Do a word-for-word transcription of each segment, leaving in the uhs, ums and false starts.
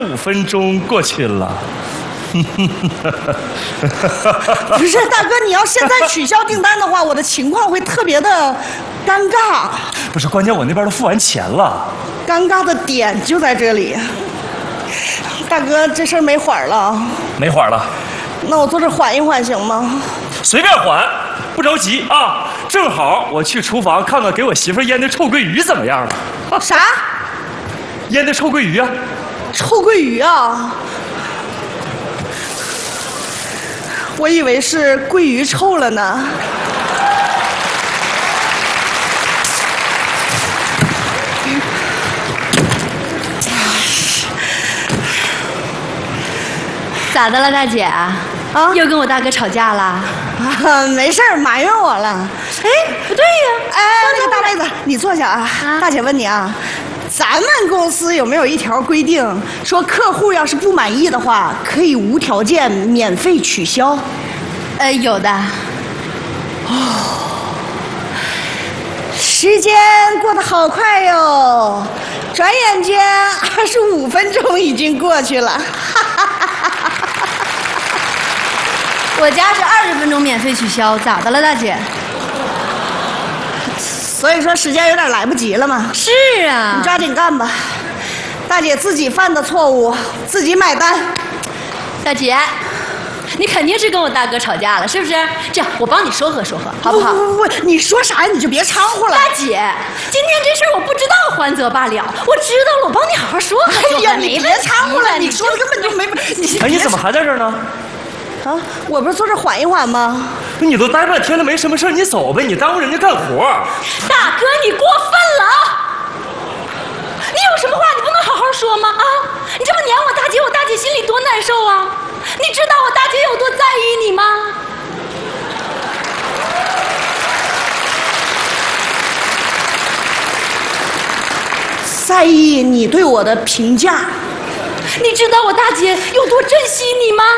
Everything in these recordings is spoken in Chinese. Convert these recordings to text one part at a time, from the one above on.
五分钟过去了。 不是大哥，你要现在取消订单的话，我的情况会特别的尴尬。 不是，关键我那边都付完钱了。 尴尬的点就在这里。大哥，这事儿没缓了。 没缓了。 那我坐这缓一缓行吗？ 随便缓，不着急啊。正好我去厨房看看给我媳妇腌的臭鳜鱼怎么样了。 啥？ 腌的臭鳜鱼啊。 臭鳜鱼啊。我以为是鳜鱼臭了呢。 咋的了，大姐？啊，又跟我大哥吵架了？ 啊，没事儿，埋怨我了。 哎，不对呀！ 哎，那个大妹子，你坐下啊。啊大姐问你啊，咱们公司有没有一条规定，说客户要是不满意的话，可以无条件免费取消？ 呃，有的。 哦，时间过得好快哟，转眼间二十五分钟已经过去了。 我家是二十分钟免费取消，咋的了，大姐？ 所以说时间有点来不及了嘛。 是啊， 你抓紧干吧。大姐自己犯的错误，自己买单。 大姐，你肯定是跟我大哥吵架了，是不是？这样，我帮你说和说和，好不好？ 不不不不，你说啥你就别掺和了。 大姐，今天这事儿我不知道，还则罢了。我知道了，我帮你好好说和说和。 哎呀，你别掺和了，你说的根本就没你。 哎，你怎么还在这儿呢？ 啊，我不是坐这缓一缓吗？ 你都待半天了，没什么事，你走呗，你耽误人家干活。 大哥，你过分了啊！你有什么话你不能好好说吗？啊，你这么撵我大姐，我大姐心里多难受啊！你知道我大姐有多在意你吗？ 在意你对我的评价。 你知道我大姐有多珍惜你吗？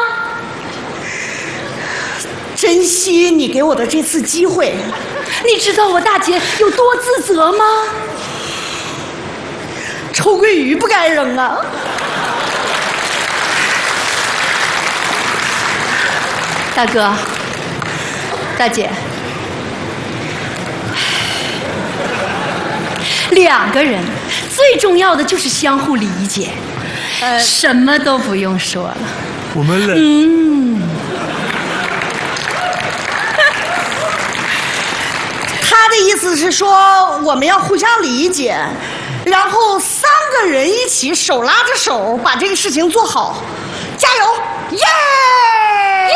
珍惜你给我的这次机会。 你知道我大姐有多自责吗？ 臭鳜鱼不该扔啊！ 大哥，大姐，两个人最重要的就是相互理解，呃，什么都不用说了。 我们冷。 嗯。 他的意思是说，我们要互相理解，然后三个人一起手拉着手把这个事情做好，加油！耶耶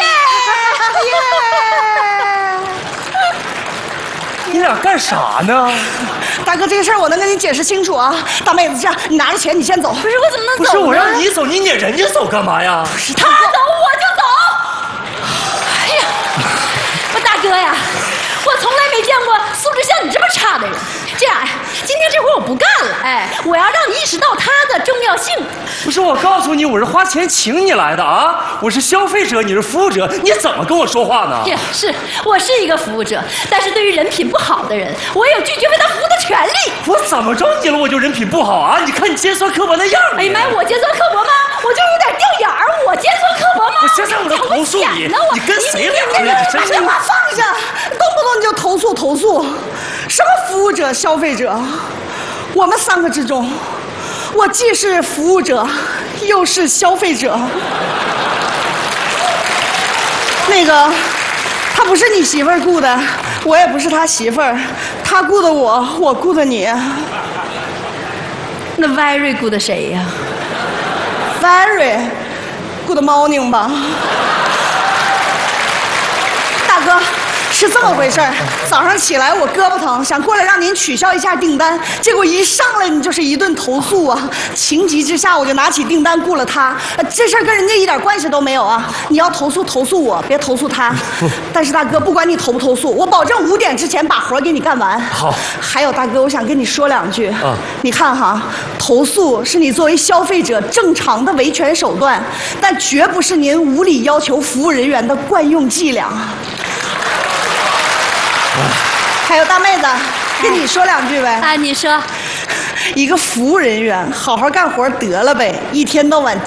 耶！ 你俩干啥呢？ 大哥，这个事儿我能跟你解释清楚啊。大妹子，这样，你拿着钱，你先走。 不是，我怎么能走呢？ 不是我让你走，你撵人家走干嘛呀？ 不是他走我就走。哎呀，我大哥呀！我从来没见过素质像你这么差的人。这样，哎，今天这活我不干了。哎，我要让你意识到它的重要性。 不是，我告诉你，我是花钱请你来的啊！我是消费者，你是服务者，你怎么跟我说话呢？ 也是，我是一个服务者，但是对于人品不好的人，我也有拒绝为他服务的权利。 我怎么着你了？我就人品不好啊？你看你尖酸刻薄那样。 哎呀妈，我尖酸刻薄吗？我就有点掉眼儿，我尖酸刻薄吗？ 我现在我就投诉你，你跟谁俩呢？ 把这话放下，动不动你就投诉投诉，什么服务者、消费者？我们三个之中，我既是服务者，又是消费者。那个，他不是你媳妇儿雇的，我也不是他媳妇儿，他雇的我，我雇的你。 那 Very 雇的谁呀 ？Very good morning 吧，大哥。是这么回事儿，早上起来我胳膊疼，想过来让您取消一下订单，结果一上来你就是一顿投诉啊！情急之下我就拿起订单雇了他，这事儿跟人家一点关系都没有啊！你要投诉投诉我，别投诉他。但是大哥，不管你投不投诉，我保证五点之前把活给你干完。 好。 还有大哥，我想跟你说两句。 啊。 你看哈，投诉是你作为消费者正常的维权手段，但绝不是您无理要求服务人员的惯用伎俩。还有大妹子，跟你说两句呗。 啊，你说。 一个服务人员，好好干活得了呗，一天到晚